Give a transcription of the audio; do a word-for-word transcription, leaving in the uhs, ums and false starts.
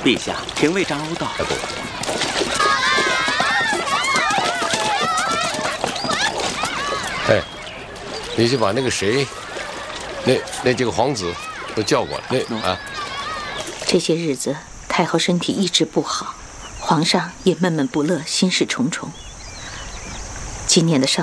陛下，廷尉张欧到。 快过来。哎，你就把那个谁，那那几个皇子都叫过来。那啊， 这些日子太后身体一直不好，皇上也闷闷不乐，心事重重。今年的上